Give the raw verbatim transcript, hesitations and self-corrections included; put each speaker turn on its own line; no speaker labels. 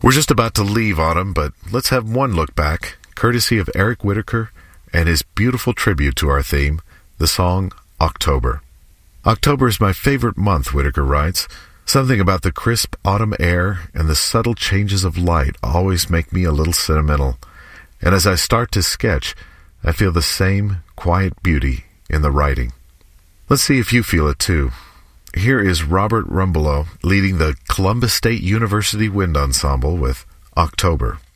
We're just about to leave autumn, but let's have one look back, courtesy of Eric Whitacre and his beautiful tribute to our theme, the song October. October is my favorite month, Whitacre writes. Something about the crisp autumn air and the subtle changes of light always make me a little sentimental. And as I start to sketch, I feel the same quiet beauty in the writing. Let's see if you feel it too. Here is Robert Rumbelow leading the Columbus State University Wind Ensemble with October.